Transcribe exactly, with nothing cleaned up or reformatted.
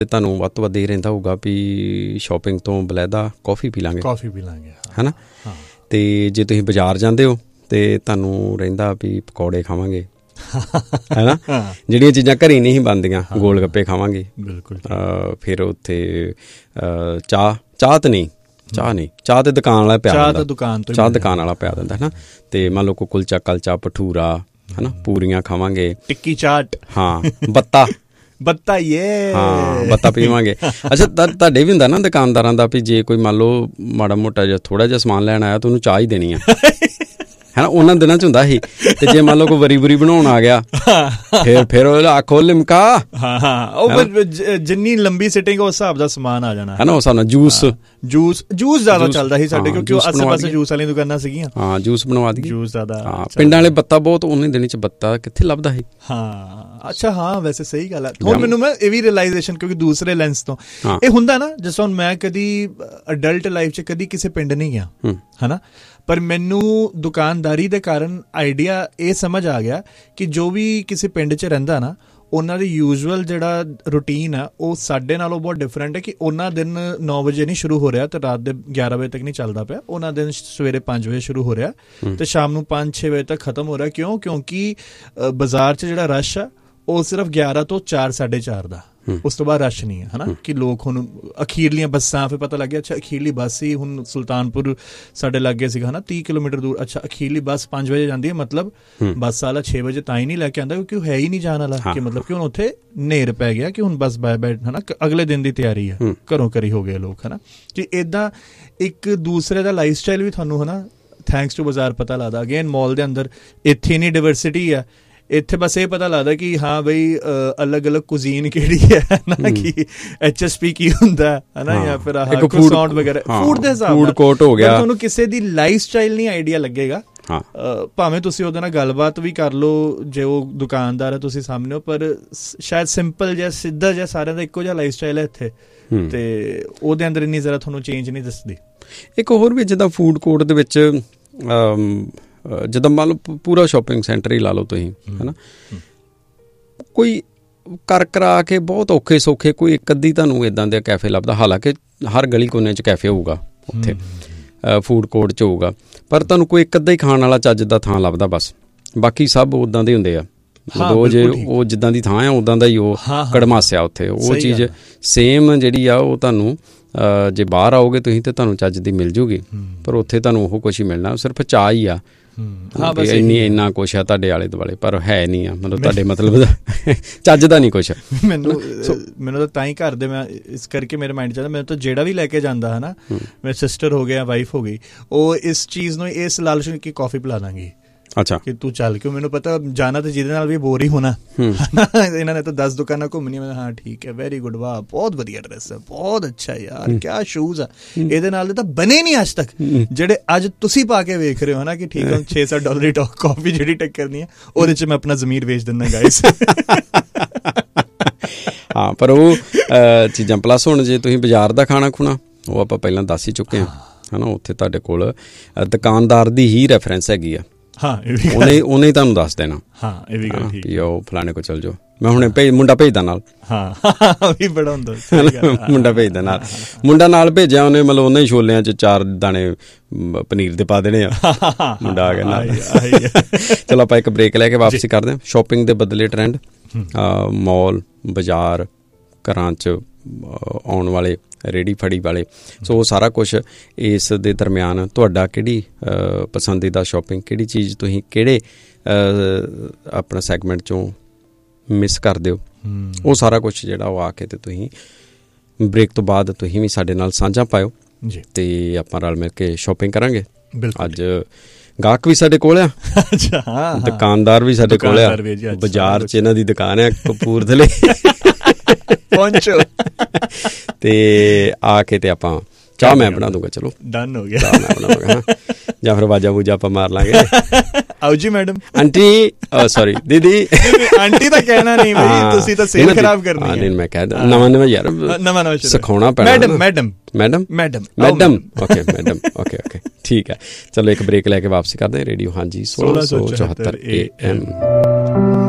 ਤੁਹਾਨੂੰ ਵੱਧ ਤੋਂ ਵੱਧ ਇਹ ਰਹਿੰਦਾ ਹੋਊਗਾ ਵੀ ਸ਼ੋਪਿੰਗ ਤੋਂ ਬਲੈਦਾ ਕੌਫੀ ਪੀ ਲਾਂਗੇ ਕੌਫੀ ਪੀ ਲਾਂਗੇ ਹੈ ਨਾ। ਅਤੇ ਜੇ ਤੁਸੀਂ ਬਾਜ਼ਾਰ ਜਾਂਦੇ ਹੋ ਅਤੇ ਤੁਹਾਨੂੰ ਰਹਿੰਦਾ ਵੀ ਪਕੌੜੇ ਖਾਵਾਂਗੇ ਹੈ ਨਾ, ਜਿਹੜੀਆਂ ਚੀਜ਼ਾਂ ਘਰੇ ਨਹੀਂ ਸੀ ਬਣਦੀਆਂ। ਗੋਲ ਗੱਪੇ ਖਾਵਾਂਗੇ ਬਿਲਕੁਲ। ਫਿਰ ਉੱਥੇ ਚਾਹ ਚਾਹ ਤਾਂ ਨਹੀਂ ਚਾਹ ਨਹੀਂ ਚਾਹ ਤੇ ਦੁਕਾਨ ਵਾਲਾ ਪਿਆ ਦਿੰਦਾ, ਦੁਕਾਨ ਚਾਹ ਦੁਕਾਨ ਵਾਲਾ ਪਿਆ ਦਿੰਦਾ ਹੈ ਨਾ। ਅਤੇ ਮੰਨ ਲਓ ਕੋਈ ਕੁਲਚਾ ਕਲਚਾ ਭਟੂਰਾ ਹੈ ਨਾ, ਪੂਰੀਆਂ ਖਾਵਾਂਗੇ, ਟਿੱਕੀ ਚਾਟ, ਹਾਂ ਬੱਤਾ ਬੱਤਾ ਯੇ ਹਾਂ ਬੱਤਾ ਪੀਵਾਂਗੇ। ਅੱਛਾ ਤੁਹਾਡੇ ਵੀ ਹੁੰਦਾ ਨਾ ਦੁਕਾਨਦਾਰਾਂ ਦਾ ਵੀ ਜੇ ਕੋਈ ਮੰਨ ਲਓ ਮਾੜਾ ਮੋਟਾ ਜਿਹਾ ਥੋੜ੍ਹਾ ਜਿਹਾ ਸਮਾਨ ਲੈਣ ਆਇਆ ਤਾਂ ਉਹਨੂੰ ਚਾਹ ਹੀ ਦੇਣੀ ਆ ਹੈ ਨਾ। ਉਹਨਾਂ ਦਿਨਾਂ 'ਚ ਹੁੰਦਾ ਸੀ। ਅਤੇ ਜੇ ਮੰਨ ਲਓ ਕੋਈ ਵਰੀ ਵਰੀ ਬਣਾਉਣ ਆ ਗਿਆ ਫਿਰ ਫਿਰ ਆਖੋ ਲਿਮਕਾ, ਹਾਂ ਹਾਂ ਉਹ ਜਿੰਨੀ ਲੰਬੀ ਸਿਟਿੰਗ ਉਸ ਹਿਸਾਬ ਦਾ ਸਮਾਨ ਆ ਜਾਣਾ ਹੈ ਨਾ। ਉਸ ਹਿਸਾਬ ਨਾਲ ਜੂਸ ਜੂਸ ਜੂਸ ਜ਼ਿਆਦਾ ਚੱਲਦਾ ਸੀ ਸਾਡੇ, ਕਿਉਂਕਿ ਉਹ ਆਸੇ ਪਾਸੇ ਜੂਸ ਵਾਲੀਆਂ ਦੁਕਾਨਾਂ ਸੀਗੀਆਂ। ਹਾਂ ਜੂਸ ਬਣਵਾ ਦੀ ਜੂਸ ਜ਼ਿਆਦਾ। ਹਾਂ ਪਿੰਡਾਂ ਵਾਲੇ ਬੱਤਾ ਬਹੁਤ ਉਹਨੇ ਦਿਨ 'ਚ ਬੱਤਾ ਕਿੱਥੇ ਲੱਭਦਾ ਸੀ। ਹਾਂ ਅੱਛਾ ਹਾਂ ਵੈਸੇ ਸਹੀ ਗੱਲ ਹੈ। ਹੁਣ ਮੈਨੂੰ ਮੈਂ ਇਹ ਵੀ ਰਿਅਲਾਈਜ਼ੇਸ਼ਨ, ਕਿਉਂਕਿ ਦੂਸਰੇ ਲੈਂਸ ਤੋਂ ਇਹ ਹੁੰਦਾ ਨਾ, ਜਿਸ ਹੁਣ ਮੈਂ ਕਦੀ ਅਡਲਟ ਲਾਈਫ 'ਚ ਕਦੀ ਕਿਸੇ ਪਿੰਡ ਨਹੀਂ ਗਿਆ ਹੈ ਨਾ, ਪਰ ਮੈਨੂੰ ਦੁਕਾਨਦਾਰੀ ਦੇ ਕਾਰਨ ਆਈਡੀਆ ਇਹ ਸਮਝ ਆ ਗਿਆ ਕਿ ਜੋ ਵੀ ਕਿਸੇ ਪਿੰਡ 'ਚ ਰਹਿੰਦਾ ਨਾ, ਉਹਨਾਂ ਦੀ ਯੂਜੂਅਲ ਜਿਹੜਾ ਰੂਟੀਨ ਆ ਉਹ ਸਾਡੇ ਨਾਲੋਂ ਬਹੁਤ ਡਿਫਰੈਂਟ ਹੈ। ਕਿ ਉਹਨਾਂ ਦਿਨ ਨੌ ਵਜੇ ਨਹੀਂ ਸ਼ੁਰੂ ਹੋ ਰਿਹਾ ਅਤੇ ਰਾਤ ਦੇ ਗਿਆਰਾਂ ਵਜੇ ਤੱਕ ਨਹੀਂ ਚੱਲਦਾ ਪਿਆ। ਉਹਨਾਂ ਦਿਨ ਸਵੇਰੇ ਪੰਜ ਵਜੇ ਸ਼ੁਰੂ ਹੋ ਰਿਹਾ ਅਤੇ ਸ਼ਾਮ ਨੂੰ ਪੰਜ ਛੇ ਵਜੇ ਤੱਕ ਖਤਮ ਹੋ ਰਿਹਾ। ਕਿਉਂ? ਕਿਉਂਕਿ ਬਾਜ਼ਾਰ 'ਚ ਜਿਹੜਾ ਰਸ਼ ਆ ਉਹ ਸਿਰਫ ਗਿਆਰਾਂ ਤੋਂ ਚਾਰ ਸਾਢੇ ਚਾਰ ਦਾ, ਉਸ ਤੋਂ ਬਾਅਦ ਰਸ਼ ਨਹੀਂ ਹੈ ਹੈ ਨਾ। ਕਿ ਲੋਕ ਹੁਣ ਅਖੀਰਲੀਆਂ ਬੱਸਾਂ, ਫਿਰ ਪਤਾ ਲੱਗਿਆ ਅੱਛਾ ਅਖੀਰਲੀ ਬੱਸ ਹੀ ਹੁਣ ਸੁਲਤਾਨਪੁਰ ਸਾਡੇ ਲਾਗੇ ਸੀਗਾ ਹੈ ਨਾ, ਤੀਹ ਕਿਲੋਮੀਟਰ ਦੂਰ। ਅੱਛਾ ਅਖੀਰਲੀ ਬੱਸ ਪੰਜ ਵਜੇ ਜਾਂਦੀ ਹੈ, ਮਤਲਬ ਬੱਸ ਵਾਲਾ ਛੇ ਵਜੇ ਤਾਂ ਹੀ ਨਹੀਂ ਲੈ ਕੇ ਆਉਂਦਾ ਕਿਉਂਕਿ ਉਹ ਹੈ ਹੀ ਨਹੀਂ ਜਾਣ ਵਾਲਾ। ਕਿ ਮਤਲਬ ਕਿ ਹੁਣ ਉੱਥੇ ਹਨੇਰ ਪੈ ਗਿਆ ਕਿ ਹੁਣ ਬੱਸ ਬਾਏ ਬਾਏ ਹੈ ਨਾ, ਅਗਲੇ ਦਿਨ ਦੀ ਤਿਆਰੀ ਹੈ, ਘਰੋਂ ਘਰੀ ਹੋ ਗਏ ਲੋਕ ਹੈ ਨਾ। ਕਿ ਇੱਦਾਂ ਇੱਕ ਦੂਸਰੇ ਦਾ ਲਾਈਫ ਸਟਾਈਲ ਵੀ ਤੁਹਾਨੂੰ ਹੈ ਨਾ ਥੈਂਕਸ ਟੂ ਬਾਜ਼ਾਰ ਪਤਾ ਲੱਗਦਾ। ਅਗੇਨ ਮੋਲ ਦੇ ਅੰਦਰ ਇੱਥੇ ਇੰਨੀ ਡਾਇਵਰਸਿਟੀ ਆ, ਇੱਥੇ ਬਸ ਇਹ ਪਤਾ ਲੱਗਦਾ ਕਿ ਹਾਂ ਬਈ ਅਲੱਗ ਅਲੱਗ ਕੁਜ਼ੀਨ ਕਿਹੜੀ ਹੈ ਨਾ, ਕਿ ਐਚ ਐਸ ਪੀ ਕੀ ਹੁੰਦਾ ਹੈ ਨਾ, ਜਾਂ ਫਿਰ ਕ੍ਰੋਸਾਂਟ ਵਗੈਰਾ ਫੂਡ ਦੇ ਹਿਸਾਬ ਨਾਲ ਕੋਟ ਹੋ ਗਿਆ। ਤੁਹਾਨੂੰ ਕਿਸੇ ਦੀ ਲਾਈਫ ਸਟਾਈਲ ਨਹੀਂ ਆਈਡੀਆ ਲੱਗੇਗਾ, ਭਾਵੇਂ ਤੁਸੀਂ ਉਹਦੇ ਨਾਲ ਗੱਲਬਾਤ ਵੀ ਕਰ ਲਓ ਜੇ ਉਹ ਦੁਕਾਨਦਾਰ ਹੈ ਤੁਸੀਂ ਸਾਹਮਣੇ ਹੋ, ਪਰ ਸ਼ਾਇਦ ਸਿੰਪਲ ਜਿਹਾ ਸਿੱਧਾ ਜਿਹਾ ਸਾਰਿਆਂ ਦਾ ਇੱਕੋ ਜਿਹਾ ਲਾਈਫ ਸਟਾਈਲ ਹੈ ਇੱਥੇ, ਅਤੇ ਉਹਦੇ ਅੰਦਰ ਇੰਨੀ ਜ਼ਿਆਦਾ ਤੁਹਾਨੂੰ ਚੇਂਜ ਨਹੀਂ ਦਿਸਦੀ। ਇੱਕ ਹੋਰ ਵੀ ਜਿੱਦਾਂ ਫੂਡ ਕੋਰਟ ਦੇ ਵਿੱਚ ਜਿੱਦਾਂ ਮੰਨ ਲਓ ਪੂਰਾ ਸ਼ੋਪਿੰਗ ਸੈਂਟਰ ਹੀ ਲਾ ਲਓ ਤੁਸੀਂ ਹੈ ਨਾ, ਕੋਈ ਕਰ ਕਰਾ ਕੇ ਬਹੁਤ ਔਖੇ ਸੌਖੇ ਕੋਈ ਇੱਕ ਅੱਧੀ ਤੁਹਾਨੂੰ ਇੱਦਾਂ ਦੇ ਕੈਫੇ ਲੱਭਦਾ। ਹਾਲਾਂਕਿ ਹਰ ਗਲੀ ਕੋਨੇ 'ਚ ਕੈਫੇ ਹੋਊਗਾ ਉੱਥੇ, ਫੂਡ ਕੋਰਟ 'ਚ ਹੋਊਗਾ, ਪਰ ਤੁਹਾਨੂੰ ਕੋਈ ਇੱਕ ਅੱਧਾ ਹੀ ਖਾਣ ਵਾਲਾ ਚੱਜ ਦਾ ਥਾਂ ਲੱਭਦਾ ਬਸ। ਬਾਕੀ ਸਭ ਉੱਦਾਂ ਦੇ ਹੁੰਦੇ ਆ, ਉਹ ਜੇ ਉਹ ਜਿੱਦਾਂ ਦੀ ਥਾਂ ਆ ਉੱਦਾਂ ਦਾ ਹੀ ਉਹ ਕੜਮਾਸਿਆ ਉੱਥੇ। ਉਹ ਚੀਜ਼ ਸੇਮ ਜਿਹੜੀ ਆ ਉਹ ਤੁਹਾਨੂੰ ਜੇ ਬਾਹਰ ਆਓਗੇ ਤੁਸੀਂ ਤਾਂ ਤੁਹਾਨੂੰ ਚੱਜ ਦੀ ਮਿਲ ਜੂਗੀ, ਪਰ ਉੱਥੇ ਤੁਹਾਨੂੰ ਉਹ ਕੁਛ ਹੀ ਮਿਲਣਾ, ਸਿਰਫ ਚਾਹ ਹੀ ਆ। ਇੰਨੀ ਇੰਨਾ ਕੁਛ ਆ ਤੁਹਾਡੇ ਆਲੇ ਦੁਆਲੇ, ਪਰ ਹੈ ਨਹੀਂ ਆ ਮਤਲਬ ਤੁਹਾਡੇ ਮਤਲਬ ਦਾ ਚੱਜ ਦਾ ਨਹੀਂ ਕੁਛ। ਮੈਨੂੰ ਮੈਨੂੰ ਤਾਂ ਤਾਂ ਹੀ ਘਰ ਦੇ ਮੈਂ ਇਸ ਕਰਕੇ ਮੇਰੇ ਮਾਇੰਡ 'ਚ ਆਉਂਦਾ, ਮੈਨੂੰ ਤਾਂ ਜਿਹੜਾ ਵੀ ਲੈ ਕੇ ਜਾਂਦਾ ਹੈ ਨਾ, ਮੇਰੇ ਸਿਸਟਰ ਹੋ ਗਿਆ ਵਾਈਫ ਹੋ ਗਈ, ਉਹ ਇਸ ਚੀਜ਼ ਨੂੰ ਇਸ ਲਾਲਚ ਕਿ ਕੌਫੀ ਪਿਲਾ ਦਾਂਗੀ। ਅੱਛਾ ਕਿ ਤੂੰ ਚੱਲ, ਕਿਉਂ ਮੈਨੂੰ ਪਤਾ ਜਾਣਾ ਤਾਂ ਜਿਹਦੇ ਨਾਲ ਵੀ ਬੋਰ ਹੀ ਹੋਣਾ। ਇਹਨਾਂ ਨੇ ਤਾਂ ਦਸ ਦੁਕਾਨਾਂ ਘੁੰਮਣੀਆਂ। ਮੈਂ ਹਾਂ ਠੀਕ ਹੈ, ਵੈਰੀ ਗੁੱਡ, ਵਾਹ ਬਹੁਤ ਵਧੀਆ ਡਰੈਸ ਹੈ, ਬਹੁਤ ਅੱਛਾ ਯਾਰ, ਕਿਆ ਸ਼ੂਜ਼ ਆ, ਇਹਦੇ ਨਾਲ ਦੇ ਤਾਂ ਬਣੇ ਨਹੀਂ ਅੱਜ ਤੱਕ ਜਿਹੜੇ ਅੱਜ ਤੁਸੀਂ ਪਾ ਕੇ ਵੇਖ ਰਹੇ ਹੋ ਨਾ। ਕਿ ਠੀਕ ਹੈ ਛੇ ਸੱਤ ਡਾਲਰ ਦੀ ਕਾਫੀ ਜਿਹੜੀ ਟੱਕਰਨੀ ਹੈ ਉਹਦੇ 'ਚ ਮੈਂ ਆਪਣਾ ਜ਼ਮੀਰ ਵੇਚ ਦਿੰਦਾ ਗਾਇਸ। ਹਾਂ ਪਰ ਉਹ ਚੀਜ਼ਾਂ ਪਲੱਸ ਹੁਣ ਜੇ ਤੁਸੀਂ ਬਾਜ਼ਾਰ ਦਾ ਖਾਣਾ ਖੁਣਾ ਉਹ ਆਪਾਂ ਪਹਿਲਾਂ ਦੱਸ ਹੀ ਚੁੱਕੇ ਹਾਂ ਹੈ ਨਾ। ਉੱਥੇ ਤੁਹਾਡੇ ਕੋਲ ਦੁਕਾਨਦਾਰ ਦੀ ਹੀ ਰੈਫਰੈਂਸ ਹੈਗੀ ਆ। ਹਾਂ ਉਹਨੇ ਉਹਨੇ ਹੀ ਤੁਹਾਨੂੰ ਦੱਸ ਦੇਣਾ। ਹਾਂ ਇਹ ਵੀ ਗੱਲ ਠੀਕ, ਉਹ ਫਲਾਣੇ ਕੋਲ ਚੱਲ ਜਾਓ। ਮੈਂ ਹੁਣੇ ਭੇਜ ਮੁੰਡਾ ਭੇਜਦਾ ਨਾਲ। ਹਾਂ ਵੀ ਬੜਾ ਹੁੰਦਾ ਮੁੰਡਾ ਭੇਜਦਾ ਨਾਲ, ਮੁੰਡਾ ਨਾਲ ਭੇਜਿਆ ਉਹਨੇ, ਮਤਲਬ ਉਹਨਾਂ ਹੀ ਛੋਲਿਆਂ 'ਚ ਚਾਰ ਦਾਣੇ ਪਨੀਰ ਦੇ ਪਾ ਦੇਣੇ ਆ। ਮੁੰਡਾ ਆ ਗਿਆ ਨਾਲ। ਚਲੋ ਆਪਾਂ ਇੱਕ ਬ੍ਰੇਕ ਲੈ ਕੇ ਵਾਪਸੀ ਕਰਦੇ ਹਾਂ। ਸ਼ੋਪਿੰਗ ਦੇ ਬਦਲੇ ਟਰੈਂਡ, ਮੌਲ, ਬਾਜ਼ਾਰ, ਘਰਾਂ 'ਚ ਆਉਣ ਵਾਲੇ ਰੇਹੜੀ ਫੜੀ ਵਾਲੇ, ਸੋ ਉਹ ਸਾਰਾ ਕੁਛ ਇਸ ਦੇ ਦਰਮਿਆਨ ਤੁਹਾਡਾ ਕਿਹੜੀ ਪਸੰਦੀਦਾ ਸ਼ੋਪਿੰਗ, ਕਿਹੜੀ ਚੀਜ਼ ਤੁਸੀਂ ਕਿਹੜੇ ਆਪਣਾ ਸੈਗਮੈਂਟ 'ਚੋਂ ਮਿਸ ਕਰਦੇ ਹੋ, ਉਹ ਸਾਰਾ ਕੁਛ ਜਿਹੜਾ ਉਹ ਆ ਕੇ ਅਤੇ ਤੁਸੀਂ ਬ੍ਰੇਕ ਤੋਂ ਬਾਅਦ ਤੁਸੀਂ ਵੀ ਸਾਡੇ ਨਾਲ ਸਾਂਝਾ ਪਾਇਓ ਅਤੇ ਆਪਾਂ ਰਲ ਮਿਲ ਕੇ ਸ਼ੋਪਿੰਗ ਕਰਾਂਗੇ। ਅੱਜ ਗਾਹਕ ਵੀ ਸਾਡੇ ਕੋਲ ਆ, ਦੁਕਾਨਦਾਰ ਵੀ ਸਾਡੇ ਕੋਲ ਆ, ਬਾਜ਼ਾਰ 'ਚ ਇਹਨਾਂ ਦੀ ਦੁਕਾਨ ਹੈ ਕਪੂਰਥਲੇ ਪਹੁੰਚੋ ਤੇ ਆ ਕੇ ਤੇ ਆਪਾਂ ਚਾਹ ਮੈਂ ਬਣਾ ਦੂੰਗਾ। ਚਲੋ ਡਨ ਹੋ ਗਿਆ, ਚਾਹ ਮੈਂ ਬਣਾਵਾਂਗਾ ਜਾਂ ਫਿਰ ਵਾਜਾ ਵੂਜਾ ਆਪਾਂ ਮਾਰ ਲਾਂਗੇ। ਆਓ ਜੀ ਮੈਡਮ, ਆਂਟੀ, ਸੌਰੀ ਦੀਦੀ, ਆਂਟੀ ਤਾਂ ਕਹਿਣਾ ਨਹੀਂ ਬਈ, ਤੁਸੀਂ ਤਾਂ ਸੇਲ ਖਰਾਬ ਕਰਨੀ ਹੈ। ਨਹੀਂ ਮੈਂ ਕਹਿ ਦ ਨਵਾਂ ਨਵਾਂ ਯਾਰ ਨਵਾਂ ਨਵਾਂ ਸਿਖਾਉਣਾ ਪੈਣਾ। Madam madam madam madam madam okay madam okay okay ਠੀਕ ਹੈ। ਚਲੋ ਇੱਕ ਬ੍ਰੇਕ ਲੈ ਕੇ ਵਾਪਸੀ ਕਰਦੇ ਹਾਂ। ਰੇਡੀਓ ਹਾਂਜੀ ਸੋਲਾਂ ਸੌ ਚੌਹੱਤਰ ਏ ਐਮ।